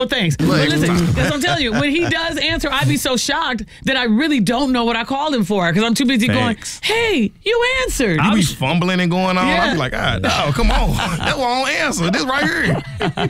Thanks. But listen, that's what I'm telling you. When he does answer, I'd be so shocked that I really don't know what I called him for because I'm too busy going, hey, you answered. You be fumbling and going on. Yeah. I'd be like, no, come on. That's why I don't answer. This right here.